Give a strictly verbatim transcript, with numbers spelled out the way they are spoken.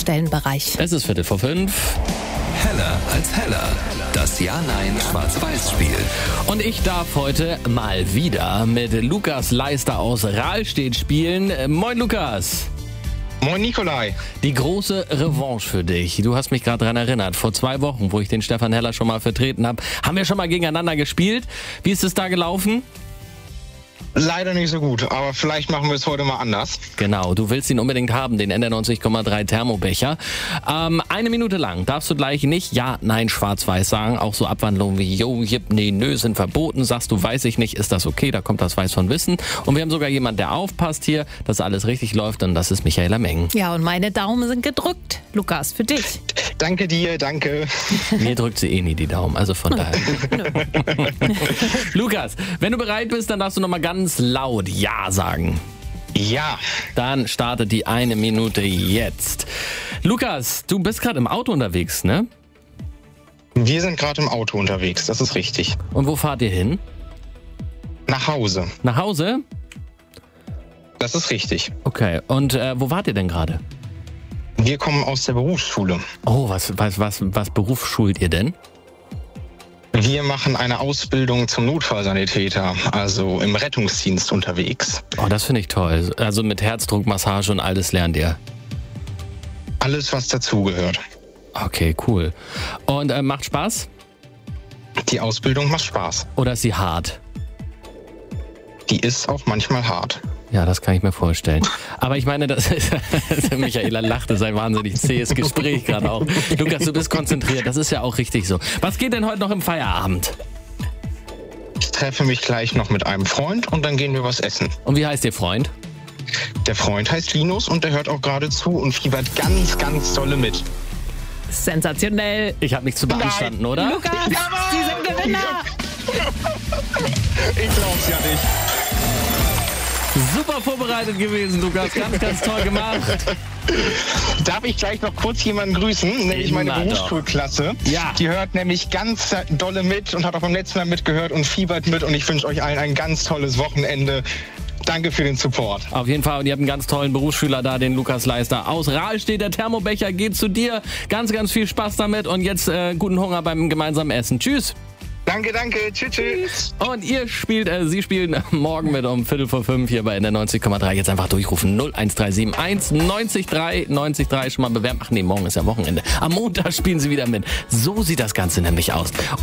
Tankstellenbereich. Es ist Viertel vor fünf. Heller als Heller. Das Ja-Nein-Schwarz-Weiß-Spiel. Und ich darf heute mal wieder mit Lukas Leister aus Rahlstedt spielen. Moin Lukas. Moin Nikolai. Die große Revanche für dich. Du hast mich gerade daran erinnert. Vor zwei Wochen, wo ich den Stefan Heller schon mal vertreten habe, haben wir schon mal gegeneinander gespielt. Wie ist es da gelaufen? Leider nicht so gut, aber vielleicht machen wir es heute mal anders. Genau, du willst ihn unbedingt haben, den N D neunzig Komma drei Thermobecher. Ähm, eine Minute lang darfst du gleich nicht Ja, Nein, Schwarz-Weiß sagen. Auch so Abwandlungen wie Jo, Jip, Nee, Nö sind verboten. Sagst du, weiß ich nicht, ist das okay? Da kommt das Weiß von Wissen. Und wir haben sogar jemanden, der aufpasst hier, dass alles richtig läuft, und das ist Michaela Meng. Ja, und meine Daumen sind gedrückt. Lukas, für dich. Danke dir, danke. Mir drückt sie eh nie die Daumen, also von daher. Lukas, wenn du bereit bist, dann darfst du nochmal ganz laut Ja sagen. Ja. Dann startet die eine Minute jetzt. Lukas, du bist gerade im Auto unterwegs, ne? Wir sind gerade im Auto unterwegs, das ist richtig. Und wo fahrt ihr hin? Nach Hause. Nach Hause? Das ist richtig. Okay, und äh, wo wart ihr denn gerade? Wir kommen aus der Berufsschule. Oh, was, was, was, was berufsschult ihr denn? Wir machen eine Ausbildung zum Notfallsanitäter, also im Rettungsdienst unterwegs. Oh, das finde ich toll. Also mit Herzdruckmassage und alles lernt ihr. Alles, was dazugehört. Okay, cool. Und äh, macht Spaß? Die Ausbildung macht Spaß. Oder ist sie hart? Die ist auch manchmal hart. Ja, das kann ich mir vorstellen. Aber ich meine, das ist, Michaela lacht, das ist ein wahnsinnig zähes Gespräch gerade auch. Lukas, du bist konzentriert, das ist ja auch richtig so. Was geht denn heute noch im Feierabend? Ich treffe mich gleich noch mit einem Freund und dann gehen wir was essen. Und wie heißt Ihr Freund? Der Freund heißt Linus und der hört auch gerade zu und fiebert ganz, ganz dolle mit. Sensationell. Ich habe nichts zu beanstanden, Nein. oder? Lukas, Sie sind Gewinner. Ich glaub's ja nicht. Super vorbereitet gewesen, Lukas. Ganz, ganz toll gemacht. Darf ich gleich noch kurz jemanden grüßen, nämlich meine Immer Berufsschulklasse. Ja. Die hört nämlich ganz dolle mit und hat auch beim letzten Mal mitgehört und fiebert mit. Und ich wünsche euch allen ein ganz tolles Wochenende. Danke für den Support. Auf jeden Fall. Und ihr habt einen ganz tollen Berufsschüler da, den Lukas Leister aus Rahlstedt. Der Thermobecher geht zu dir. Ganz, ganz viel Spaß damit. Und jetzt äh, guten Hunger beim gemeinsamen Essen. Tschüss. Danke, danke. Tschüss, tschüss. Und ihr spielt, äh, Sie spielen morgen mit um Viertel vor fünf hier bei N D neunzig Komma drei. Jetzt einfach durchrufen. null eins drei sieben eins neunzig drei neunzig drei. Schon mal bewerben. Ach nee, morgen ist ja Wochenende. Am Montag spielen Sie wieder mit. So sieht das Ganze nämlich aus.